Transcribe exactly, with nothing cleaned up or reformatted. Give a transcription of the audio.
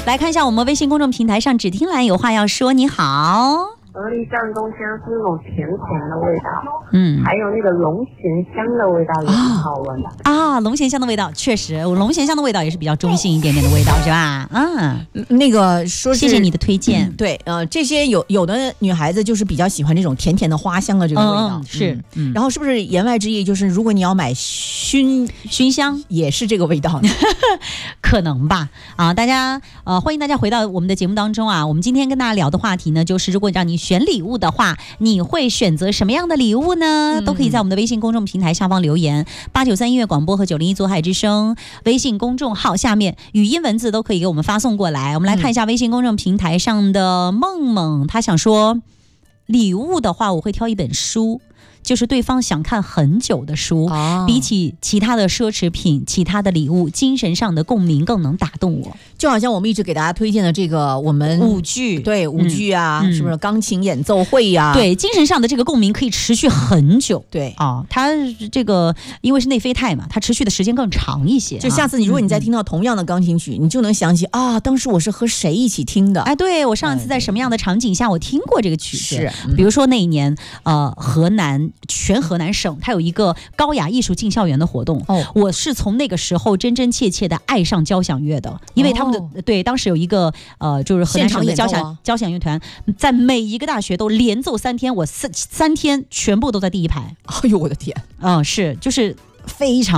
来看一下我们微信公众平台上只听栏有话要说，你好。 鹅梨酱东香是那种甜甜的味道， 嗯， 还有那个龙涎香的味道也很好闻的啊。龙涎香的味道确实，龙涎香的味道也是比较中性一点点的味道，是吧？啊， 那个说是谢谢你的推荐。 嗯、对，呃，这些有有的女孩子就是比较喜欢这种甜甜的花香的这个味道， 嗯、是、嗯。 然后是不是言外之意就是，如果你要买熏熏香， 也是这个味道？ 可能吧。啊，大家呃，欢迎大家回到我们的节目当中啊。我们今天跟大家聊的话题呢，就是如果让你选礼物的话，你会选择什么样的礼物呢？嗯、都可以在我们的微信公众平台下方留言，八九三音乐广播和九零一左海之声微信公众号下面语音文字都可以给我们发送过来。我们来看一下微信公众平台上的梦梦，他想说，礼物的话，我会挑一本书。就是对方想看很久的书、哦、比起其他的奢侈品，其他的礼物，精神上的共鸣更能打动我。 就好像我们一直给大家推荐的这个我们舞剧， 对舞剧啊、嗯、是不是钢琴演奏会呀、啊？ 对，精神上的这个共鸣可以持续很久。 对啊、哦，它这个因为是内啡肽嘛，它持续的时间更长一些。 就下次你如果你再听到同样的钢琴曲、嗯、你就能想起啊，当时我是和谁一起听的？ 哎，对，我上一次在什么样的场景下我听过这个曲子？ 是、 嗯，比如说那一年呃河南全河南省它有一个高雅艺术进校园的活动、哦、我是从那个时候真真切切的爱上交响乐的，因为他们的、哦、对当时有一个呃就是河南省的交响、啊、交响乐团在每一个大学都连奏三天，我三三天全部都在第一排。 哎呦我的天， 嗯，是就是非常